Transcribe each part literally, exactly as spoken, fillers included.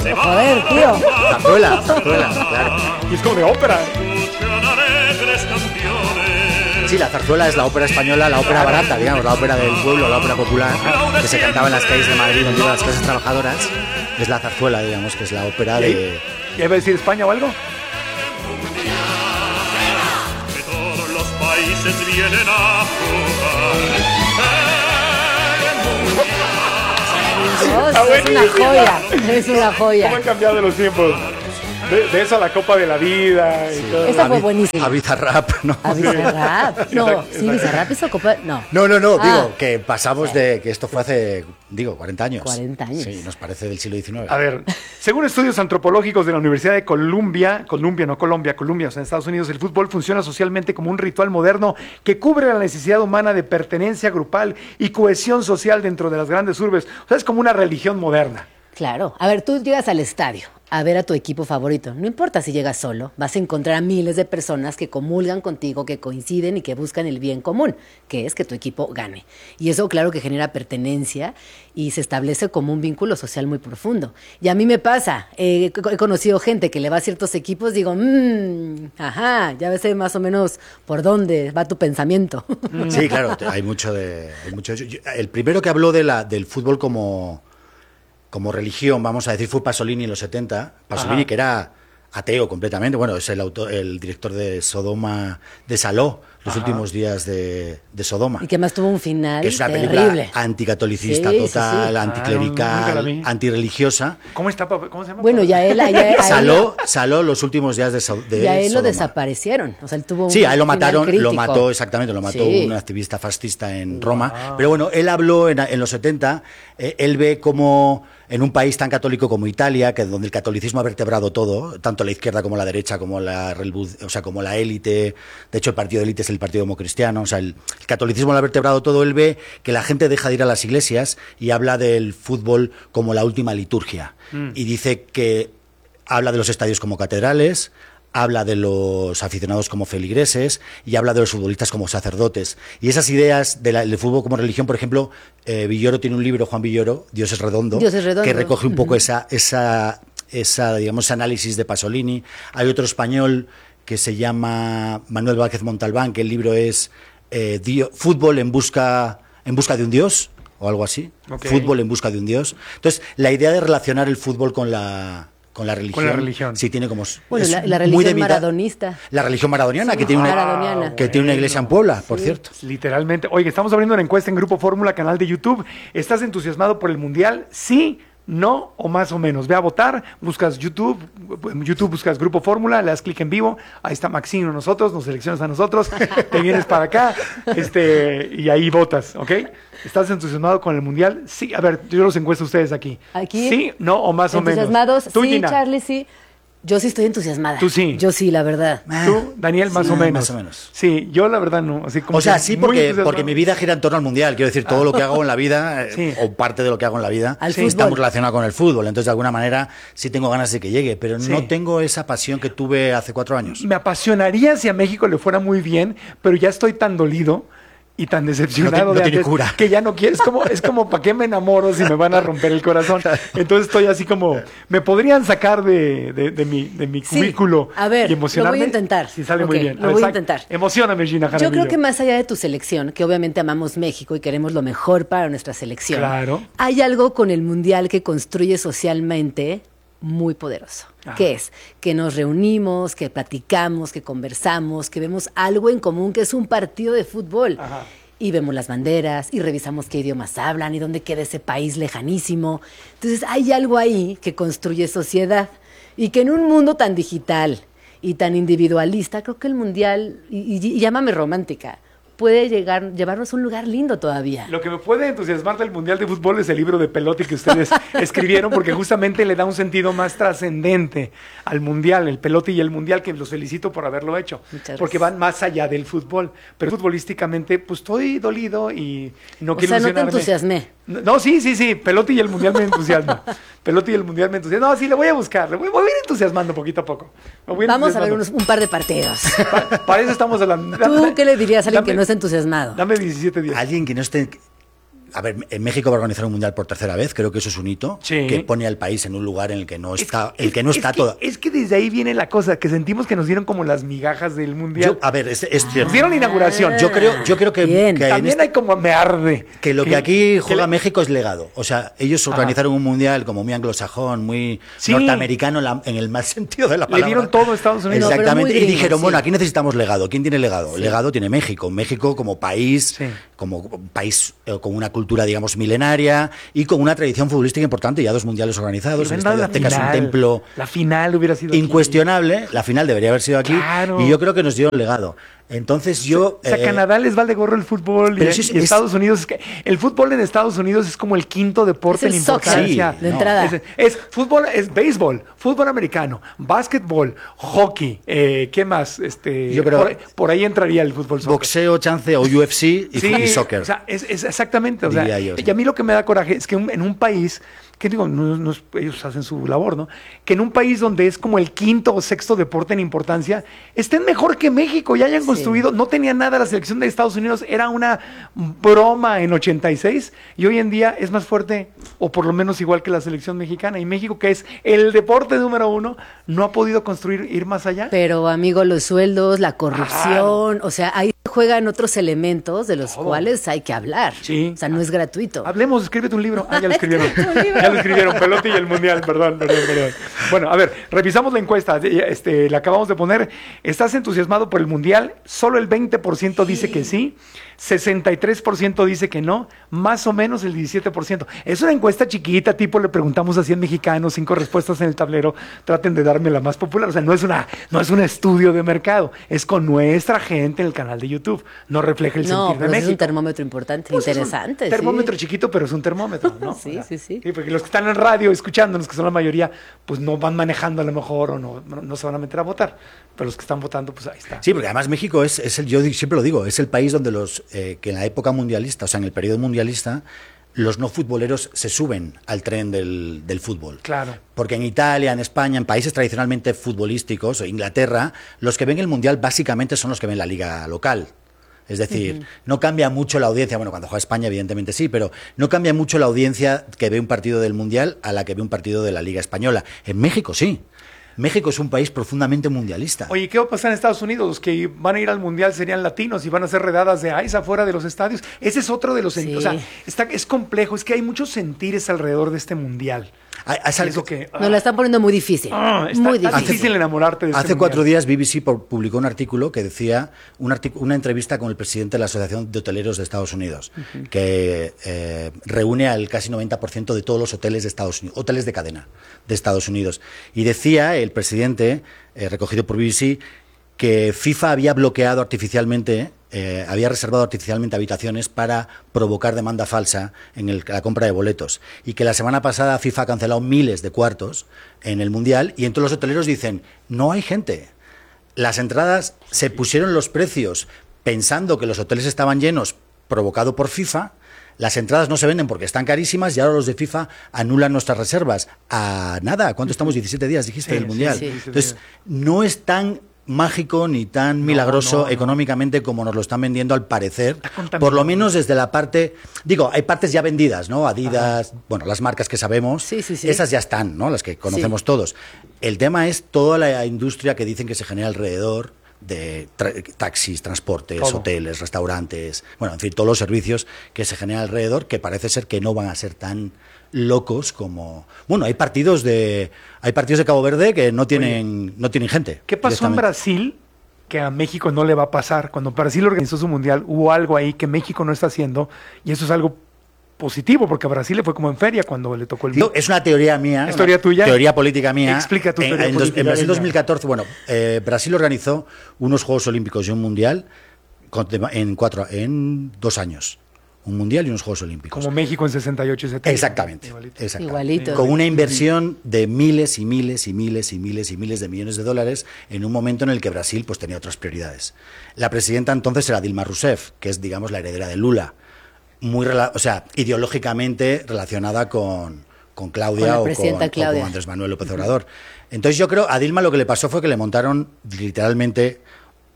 Joder, tío. Zarzuela, zarzuela, claro. Y es como de ópera. Sí, la zarzuela es la ópera española, la ópera barata, digamos, la ópera del pueblo, la ópera popular, que se cantaba en las calles de Madrid, donde iban las clases trabajadoras. Es la zarzuela, digamos, que es la ópera de... ¿Ya iba a decir España o algo? Que todos los países vienen a Dios, es una joya, es una joya. ¿Cómo han cambiado los tiempos? De, de eso a la Copa de la Vida y Sí. todo. Esa fue A buenísima. A Bizarrap, ¿no? ¿A Bizarrap? No, Exacto, sí, Bizarrap hizo copa. No. No, no, no, Ah. digo, que pasamos de que esto fue hace, digo, cuarenta años. cuarenta años. Sí, nos parece del siglo diecinueve. A ver, según estudios antropológicos de la Universidad de Columbia, Columbia, no Colombia, Columbia, o sea, en Estados Unidos, el fútbol funciona socialmente como un ritual moderno que cubre la necesidad humana de pertenencia grupal y cohesión social dentro de las grandes urbes. O sea, es como una religión moderna. Claro. A ver, tú llegas al estadio a ver a tu equipo favorito. No importa si llegas solo, vas a encontrar a miles de personas que comulgan contigo, que coinciden y que buscan el bien común, que es que tu equipo gane. Y eso, claro, que genera pertenencia y se establece como un vínculo social muy profundo. Y a mí me pasa, eh, he conocido gente que le va a ciertos equipos, digo, mmm, ajá, ya ves más o menos por dónde va tu pensamiento. Sí, claro, hay mucho de... Hay mucho de eso. Yo- el primero que habló de la, del fútbol como... como religión, vamos a decir, fue Pasolini en los setenta. Pasolini, Ajá. que era ateo completamente. Bueno, es el autor, el director de Sodoma, de Saló, los Ajá. últimos días de, de Sodoma. Y que más tuvo un final Que es una terrible. película anticatolicista Sí, sí, total, sí. Ah, anticlerical, nunca la vi. antirreligiosa. ¿Cómo está, papá? ¿Cómo se llama? Bueno, ya él, ya, a él- Saló, Saló los últimos días de, Sau- de y a él lo Sodoma. desaparecieron. O sea, él tuvo un Sí, a él lo final mataron, lo crítico. mató exactamente, lo mató Sí. un activista fascista en Roma. Pero bueno, él habló en, en los setenta, eh, él ve como en un país tan católico como Italia, que donde el catolicismo ha vertebrado todo, tanto la izquierda como la derecha, como la relbu- o sea, como la élite. De hecho, el partido de élite es el partido democristiano. O sea, el, el catolicismo lo ha vertebrado todo. Él ve que la gente deja de ir a las iglesias y habla del fútbol como la última liturgia. Mm. Y dice que habla de los estadios como catedrales, habla de los aficionados como feligreses y habla de los futbolistas como sacerdotes. Y esas ideas de la- del fútbol como religión, por ejemplo, eh, Villoro tiene un libro, Juan Villoro, Dios es redondo, Dios es redondo. que recoge un poco Ujú. esa, esa, esa, digamos, ese análisis de Pasolini. Hay otro español que se llama Manuel Vázquez Montalbán, que el libro es eh, Dio- Fútbol en busca, en busca de un Dios, o algo así. Ok. Fútbol en busca de un Dios. Entonces, la idea de relacionar el fútbol con la... Con la religión. Con la religión. Sí, tiene como. Bueno, es la, la muy religión de mitad- maradonista. La religión maradoniana, Sí, que, tiene una, maradoniana. que tiene una iglesia en Puebla, por cierto. Literalmente. Oye, estamos abriendo una encuesta en Grupo Fórmula, canal de YouTube. ¿Estás entusiasmado por el Mundial? Sí, no o más o menos. Ve a votar, buscas YouTube, en YouTube buscas Grupo Fórmula, le das clic en vivo, ahí está Maxino, nosotros, nos seleccionas a nosotros, te vienes para acá, este, y ahí votas, ¿ok? ¿Estás entusiasmado con el Mundial? Sí, a ver, yo los encuesto a ustedes aquí. Aquí. Sí, no o más o menos. Entusiasmados, Tú, sí, Gina. Charlie, sí. Yo sí estoy entusiasmada. Tú sí. Yo sí, la verdad. Tú, Daniel, más Sí, o menos. más o menos. Sí, yo la verdad no. Así como O sea, que sí, muy porque, entusiasmado. porque mi vida gira en torno al mundial. Quiero decir, todo lo que hago en la vida, eh, Sí. o parte de lo que hago en la vida, Al sí, fútbol. está muy relacionado con el fútbol. Entonces, de alguna manera, sí tengo ganas de que llegue, pero Sí. no tengo esa pasión que tuve hace cuatro años. Me apasionaría si a México le fuera muy bien, pero ya estoy tan dolido y tan decepcionado No te- no de tiene antes cura. que ya no quiero. Es como, es como ¿para qué me enamoro si me van a romper el corazón? Entonces estoy así como, me podrían sacar de, de, de mi, de mi Sí. cubículo A ver, y emocionarme. lo voy a intentar. Si sale muy Ok, bien. lo voy a sac- intentar. Emocioname, Gina Yo Jaramillo. creo que más allá de tu selección, que obviamente amamos México y queremos lo mejor para nuestra selección, Claro. hay algo con el Mundial que construye socialmente muy poderoso. Ajá. ¿Qué es? Que nos reunimos, que platicamos, que conversamos, que vemos algo en común, que es un partido de fútbol. Ajá. Y vemos las banderas y revisamos qué idiomas hablan y dónde queda ese país lejanísimo. Entonces hay algo ahí que construye sociedad y que en un mundo tan digital y tan individualista, creo que el Mundial, y, y- y llámame romántica, puede llegar, llevarnos a un lugar lindo todavía. Lo que me puede entusiasmar del Mundial de Fútbol es el libro de Pelotti que ustedes escribieron, porque justamente le da un sentido más trascendente al Mundial, el Pelotti y el Mundial, que los felicito por haberlo hecho, Muchas porque gracias. van más allá del fútbol. Pero futbolísticamente, pues estoy dolido y no O quiero sea, no te ilusionarme. entusiasmé. No, no, sí, sí, sí, Pelotti y el Mundial me entusiasma. Pelotti y el Mundial me entusiasma. No, sí, le voy a buscar, le voy, voy a ir entusiasmando poquito a poco. Me voy Vamos a ver unos, entusiasmando. un par de partidos. Pa- para eso estamos hablando. ¿Tú qué le dirías a alguien Dame- que no está entusiasmado? Dame diecisiete días. Alguien que no esté... A ver, en México va a organizar un mundial por tercera vez, creo que eso es un hito, Sí. que pone al país en un lugar en el que no Es está, que- el que no es está que- todo. Es que desde ahí viene la cosa, que sentimos que nos dieron como las migajas del mundial. Yo- a ver, es, es cierto. Nos dieron la inauguración. Yo creo, yo creo que, Bien. que en También este- hay como me arde. que lo que, que aquí juega le- México es legado. O sea, ellos Ajá. organizaron un mundial como muy anglosajón, muy Sí. norteamericano en, la- en el mal sentido de la Le palabra. dieron todo a Estados Unidos. No, pero Exactamente. muy y gringo, dijeron, sí. bueno, aquí necesitamos legado. ¿Quién tiene legado? Legado tiene México. México como país, Sí. como país eh, con una cultura, digamos, milenaria y con una tradición futbolística importante. Ya dos mundiales organizados. Le El hubieran dado Estadio la Azteca es un final. templo La final hubiera sido aquí. incuestionable. La final debería haber sido aquí. Claro. Y yo creo que nos dieron legado. Entonces yo... O sea, eh, Canadá les vale gorro el fútbol y, pero sí es- y es- Estados Unidos. Es que el fútbol en Estados Unidos es como el quinto deporte Es el en soccer, importancia. Sí, de no. entrada. Es, es fútbol, es béisbol, fútbol americano, básquetbol, hockey, eh, ¿qué más? Este, Yo creo- por, por ahí entraría el fútbol soccer. boxeo, chance o U F C y, Sí, y soccer. o sea, es, es exactamente. O sea, Diría yo, sí. y a mí lo que me da coraje es que un- en un país, que digo, no- no es- ellos hacen su labor, ¿no? Que en un país donde es como el quinto o sexto deporte en importancia, estén mejor que México y hayan Sí. construido, no tenía nada la selección de Estados Unidos, era una broma en ochenta y seis y hoy en día es más fuerte o por lo menos igual que la selección mexicana. Y México, que es el deporte número uno, no ha podido construir, ir más allá. Pero, amigo, los sueldos, la corrupción, o sea, ahí juegan otros elementos de los Todo. cuales hay que hablar. Sí. O sea, no es gratuito. Hablemos, escríbete un libro. Ah, ya lo escribieron. Escríbete un libro. Ya lo escribieron. Pelote y el Mundial. Perdón, perdón, perdón. Bueno, a ver, revisamos la encuesta. Este, la acabamos de poner. ¿Estás entusiasmado por el Mundial? Solo el veinte por ciento dice que sí. sesenta y tres por ciento dice que no. Más o menos el diecisiete por ciento. Es una encuesta chiquita, tipo le preguntamos a cien mexicanos, cinco respuestas en el tablero. Traten de darme la más popular. O sea, no es, una, no es un estudio de mercado. Es con nuestra gente en el canal de YouTube. No refleja el No, sentir de pero es México. un termómetro importante, Pues es un interesante. sí. termómetro chiquito, pero es un termómetro, ¿no? Sí, sí, sí. porque los que están en radio escuchándonos, que son la mayoría, pues no van manejando a lo mejor o no, no, no se van a meter a votar. Pero los que están votando, pues ahí está. Sí, porque además México es, es el, yo di- siempre lo digo, es el país donde los eh, que en la época mundialista, o sea, en el periodo mundialista, los no futboleros se suben al tren del, del fútbol. Claro. Porque en Italia, en España, en países tradicionalmente futbolísticos, o Inglaterra, los que ven el mundial básicamente son los que ven la liga local. Es decir, no cambia mucho la audiencia, bueno, cuando juega España evidentemente sí, pero no cambia mucho la audiencia que ve un partido del Mundial a la que ve un partido de la Liga Española. En México sí. México es un país profundamente mundialista. Oye, ¿qué va a pasar en Estados Unidos? Los que van a ir al Mundial serían latinos y van a hacer redadas de ICE afuera de los estadios. Ese es otro de los... Sí. O sea, está, es complejo, es que hay muchos sentires alrededor de este Mundial. Hay- hay Es algo- lo que... Nos la están poniendo muy difícil. Ah, está, muy está difícil. difícil enamorarte de este Hace cuatro Mundial. días B B C pu- publicó un artículo que decía, un artic- una entrevista con el presidente de la Asociación de Hoteleros de Estados Unidos, que eh, reúne al casi noventa por ciento de todos los hoteles de Estados Unidos, hoteles de cadena de Estados Unidos. Y decía el presidente, eh, recogido por B B C, que FIFA había bloqueado artificialmente, eh, había reservado artificialmente habitaciones para provocar demanda falsa en el- la compra de boletos. Y que la semana pasada FIFA ha cancelado miles de cuartos en el Mundial y entonces los hoteleros dicen, no hay gente. Las entradas se pusieron los precios pensando que los hoteles estaban llenos, provocado por FIFA. Las entradas no se venden porque están carísimas y ahora los de FIFA anulan nuestras reservas. A nada, ¿cuánto estamos? diecisiete días, dijiste, Sí, del sí, Mundial. sí. Entonces, no es tan mágico ni tan milagroso no, no. económicamente como nos lo están vendiendo al parecer, contaminado. por lo menos desde la parte, digo, hay partes ya vendidas, ¿no? Adidas, bueno, las marcas que sabemos, Sí, sí, sí. esas ya están, ¿no? Las que conocemos Sí. todos. El tema es toda la industria que dicen que se genera alrededor de tra- taxis, transportes, Todo. hoteles, restaurantes, bueno, en fin, todos los servicios que se generan alrededor, que parece ser que no van a ser tan locos como, bueno, hay partidos de hay partidos de Cabo Verde que no tienen no tienen gente. ¿Qué pasó en directamente. Brasil que a México no le va a pasar? Cuando Brasil organizó su mundial, hubo algo ahí que México no está haciendo y eso es algo positivo porque a Brasil le fue como en feria cuando le tocó el... No, es una teoría mía. ¿Es teoría una tuya? Teoría política mía. Explica tu En- teoría en, dos- política, en Brasil venga. dos mil catorce, bueno, eh, Brasil organizó unos Juegos Olímpicos y un Mundial con tema- en cuatro, en dos años. Un Mundial y unos Juegos Olímpicos. Como México en sesenta y ocho y setenta. Exactamente. Igualito. exactamente. Igualito. Con una inversión de miles y miles y miles y miles y miles de millones de dólares en un momento en el que Brasil pues tenía otras prioridades. La presidenta entonces era Dilma Rousseff, que es, digamos, la heredera de Lula. Muy, rela- o sea, ideológicamente relacionada con, con Claudia Con la o, presidenta con, o Claudia. con Andrés Manuel López Obrador. Entonces yo creo, a Dilma lo que le pasó fue que le montaron literalmente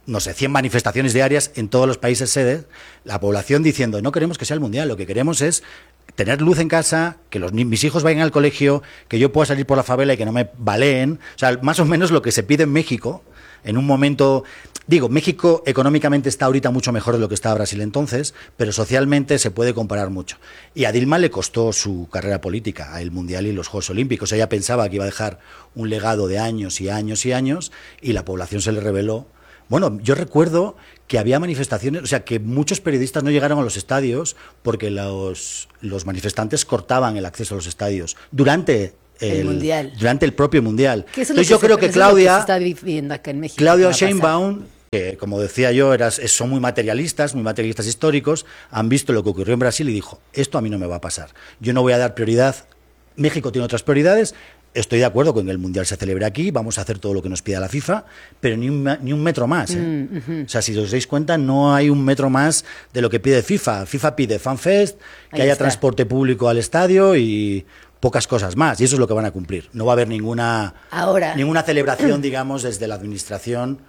no sé, cien manifestaciones diarias en todos los países sedes, la población diciendo, no queremos que sea el Mundial, lo que queremos es tener luz en casa, que los, mis hijos vayan al colegio, que yo pueda salir por la favela y que no me baleen. O sea, más o menos lo que se pide en México, en un momento... Digo, México económicamente está ahorita mucho mejor de lo que estaba Brasil entonces, pero socialmente se puede comparar mucho. Y a Dilma le costó su carrera política, el Mundial y los Juegos Olímpicos. Ella pensaba que iba a dejar un legado de años y años y años, y la población se le rebeló. Bueno, yo recuerdo que había manifestaciones, o sea, que muchos periodistas no llegaron a los estadios porque los, los manifestantes cortaban el acceso a los estadios durante el, el mundial, durante el propio mundial. Entonces que yo se, creo que Claudia, que se está viviendo acá en México, Claudia Sheinbaum, que como decía yo, eras, son muy materialistas, muy materialistas históricos, han visto lo que ocurrió en Brasil y dijo, esto a mí no me va a pasar. Yo no voy a dar prioridad, México tiene otras prioridades. Estoy de acuerdo con que el Mundial se celebre aquí, vamos a hacer todo lo que nos pida la FIFA, pero ni un, ni un metro más. ¿eh? Mm, uh-huh. O sea, si os dais cuenta, no hay un metro más de lo que pide FIFA. FIFA pide FanFest, que Ahí haya está. transporte público al estadio y pocas cosas más. Y eso es lo que van a cumplir. No va a haber ninguna, Ahora. ninguna celebración, digamos, desde la administración...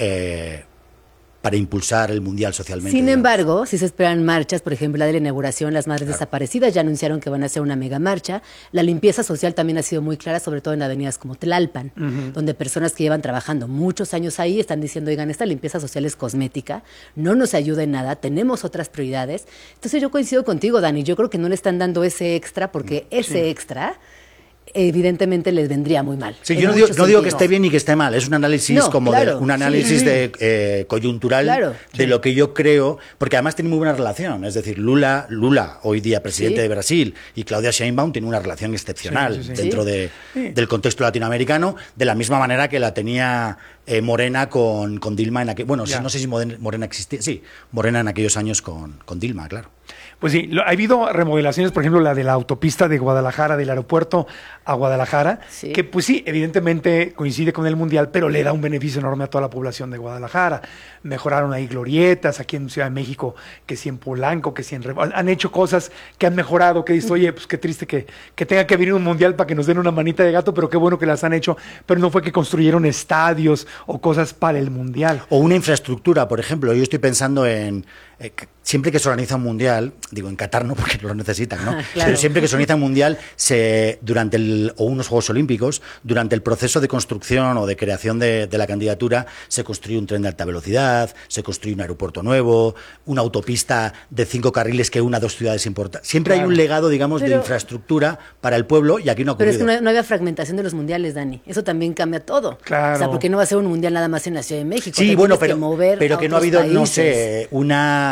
Eh, para impulsar el Mundial socialmente. Sin digamos. embargo, si se esperan marchas, por ejemplo, la de la inauguración, las madres claro. desaparecidas ya anunciaron que van a hacer una mega marcha. La limpieza social también ha sido muy clara, sobre todo en avenidas como Tlalpan, uh-huh. donde personas que llevan trabajando muchos años ahí están diciendo, oigan, esta limpieza social es cosmética, no nos ayuda en nada, tenemos otras prioridades. Entonces yo coincido contigo, Dani, yo creo que no le están dando ese extra, porque sí. ese extra... evidentemente les vendría muy mal. Sí, yo no digo, no digo que esté bien ni que esté mal, es un análisis no, como claro, de, un análisis sí. de eh, coyuntural claro, de sí. lo que yo creo, porque además tiene muy buena relación, es decir, Lula, Lula hoy día presidente sí. de Brasil, y Claudia Sheinbaum tiene una relación excepcional sí, sí, sí. dentro de, sí. del contexto latinoamericano, de la misma manera que la tenía eh, Morena con, con Dilma en aquel, bueno, yeah. no sé si Morena existía, sí, Morena en aquellos años con, con Dilma, claro. Pues sí, lo, ha habido remodelaciones, por ejemplo, la de la autopista de Guadalajara, del aeropuerto a Guadalajara, sí. que pues sí, evidentemente coincide con el Mundial, pero le da un beneficio enorme a toda la población de Guadalajara. Mejoraron ahí glorietas, aquí en Ciudad de México, que sí en Polanco, que sí en... Han hecho cosas que han mejorado, que dices, oye, pues qué triste que, que tenga que venir un Mundial para que nos den una manita de gato, pero qué bueno que las han hecho, pero no fue que construyeron estadios o cosas para el Mundial. O una infraestructura, por ejemplo, yo estoy pensando en... Eh, siempre que se organiza un mundial, digo en Qatar no porque lo necesitan, ¿no? Claro. Pero siempre que se organiza un mundial, se, durante el, o unos Juegos Olímpicos, durante el proceso de construcción o de creación de, de la candidatura, se construye un tren de alta velocidad, se construye un aeropuerto nuevo, una autopista de cinco carriles que una a dos ciudades importantes. Siempre claro. hay un legado, digamos, pero, de infraestructura para el pueblo y aquí no ha ocurrido. Pero es que no, no había fragmentación de los mundiales, Dani. Eso también cambia todo. Claro. O sea, porque no va a ser un mundial nada más en la Ciudad de México. Sí, bueno, pero que, pero que no ha habido, países. no sé, una...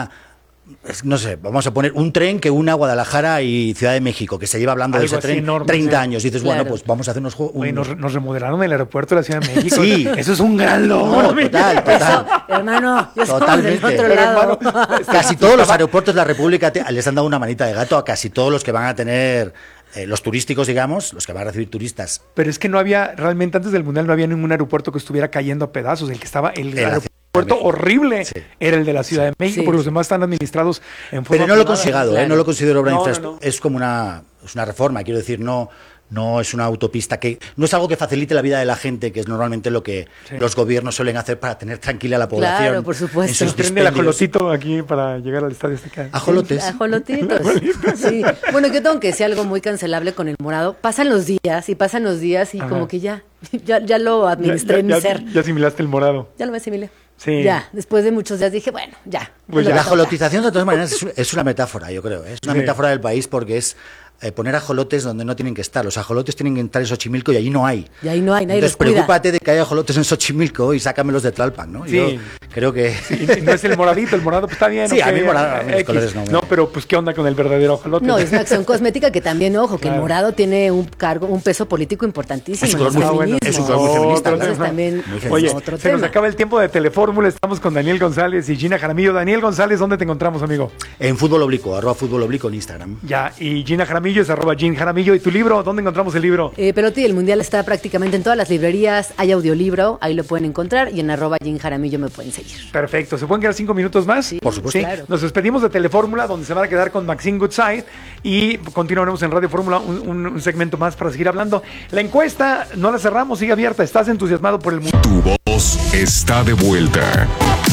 No sé, vamos a poner un tren que una Guadalajara y Ciudad de México, que se lleva hablando Algo de ese tren enorme, treinta sí. años. Y dices, claro. bueno, pues vamos a hacer unos juegos. Un... Nos, nos remodelaron el aeropuerto de la Ciudad de México. Sí. Eso es un gran logro. No, total, total. Eso, hermano, yo totalmente. Del otro lado. Hermano, casi todos los aeropuertos de la República te, les han dado una manita de gato a casi todos los que van a tener... Eh, los turísticos, digamos, los que van a recibir turistas. Pero es que no había, realmente antes del Mundial no había ningún aeropuerto que estuviera cayendo a pedazos. El que estaba, el, el aeropuerto horrible sí. era el de la Ciudad sí. de México, sí. porque los demás están administrados en forma... Pero no lo he considerado, claro. eh, no lo considero obra no, infraestructura. No, no. Es como una, es una reforma, quiero decir, no... No es una autopista que... No es algo que facilite la vida de la gente, que es normalmente lo que sí. los gobiernos suelen hacer para tener tranquila a la población. Claro, por supuesto. En tren del ajolotito aquí para llegar al estadio este. Ajolotes. Ajolotitos. Sí. Bueno, yo tengo que decir algo muy cancelable con el morado. Pasan los días y pasan los días y Ajá. como que ya, ya, ya lo administré ya, en mi ya, ser. Ya asimilaste el morado. Ya lo asimilé. Sí. Ya, después de muchos días dije, bueno, ya. Pues ya. La ajolotización, de todas maneras, es, es una metáfora, yo creo. Es una sí. metáfora del país porque es... Eh, poner ajolotes donde no tienen que estar. Los ajolotes tienen que estar en Xochimilco y allí no hay. Y ahí no hay, nadie Entonces, los cuida. Preocúpate de que haya ajolotes en Xochimilco y sácamelos de Tlalpan, ¿no? Sí. Yo creo que... Sí, no es el moradito, el morado pues está bien. Sí, okay, a mí morado, a mí los colores no. No, pero pues ¿qué onda con el verdadero ajolote? No, es una acción cosmética que también, ojo, claro. que el morado tiene un cargo, un peso político importantísimo. Es un color muy, ah, bueno. es un color muy feminista. Entonces claro. también Oye, otro se tema. nos acaba el tiempo de Telefórmula, estamos con Daniel González y Gina Jaramillo. Daniel González, ¿dónde te encontramos, amigo? En Fútbol Oblicuo, arroba Fútbol Oblicuo en Instagram. Ya, y Gina Jaramillo es arroba Gin Jaramillo. ¿Y tu libro? ¿Dónde encontramos el libro? Eh, Pelotti, el Mundial está prácticamente en todas las librerías, hay audiolibro, ahí lo pueden encontrar y en arroba Gin Jaramillo me pueden seguir. Perfecto, ¿se pueden quedar cinco minutos más? Sí, por supuesto. Sí. Claro. Nos despedimos de Telefórmula, donde se van a quedar con Maxine Goodside y continuaremos en Radio Fórmula un, un, un segmento más para seguir hablando. La encuesta no la cerramos, sigue abierta. ¿Estás entusiasmado por el mundo? Tu voz está de vuelta.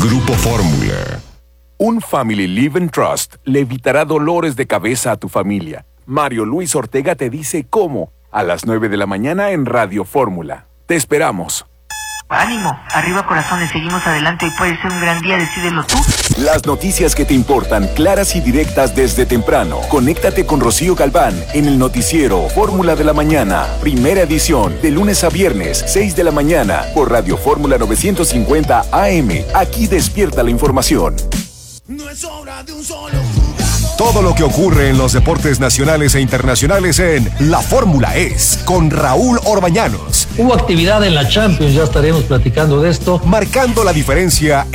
Grupo Fórmula. Un Family Live and Trust le evitará dolores de cabeza a tu familia. Mario Luis Ortega te dice cómo, a las nueve de la mañana en Radio Fórmula. Te esperamos. Ánimo, arriba corazones, seguimos adelante y puede ser un gran día, decídelo tú. Las noticias que te importan, claras y directas desde temprano. Conéctate con Rocío Galván en el noticiero Fórmula de la Mañana. Primera edición, de lunes a viernes, seis de la mañana, por Radio Fórmula novecientos cincuenta A M. Aquí despierta la información. No es obra de un solo jugador. Todo lo que ocurre en los deportes nacionales e internacionales en La Fórmula es con Raúl Orbañanos. Hubo actividad en la Champions, ya estaremos platicando de esto. Marcando la diferencia